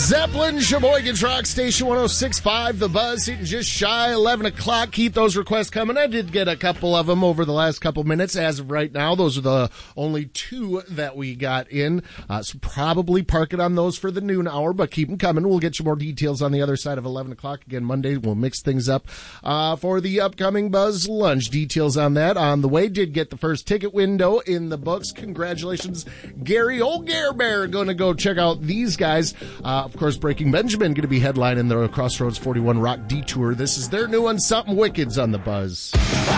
Zeppelin, Sheboygan's Rock Station 106.5, The Buzz, hitting just shy 11 o'clock. Keep those requests coming. I did get a couple of them over the last couple minutes. As of right now, those are the only two that we got in. So probably park it on those for the noon hour, but keep them coming. We'll get you more details on the other side of 11 o'clock. Again, Monday, we'll mix things up for the upcoming Buzz Lunch. Details on that on the way. Did get the first ticket window in the books. Congratulations, Gary. Old Gare Bear going to go check out these guys. Of course, Breaking Benjamin going to be headlining the Crossroads 41 Rock Detour. This is their new one, Something Wicked's on the Buzz.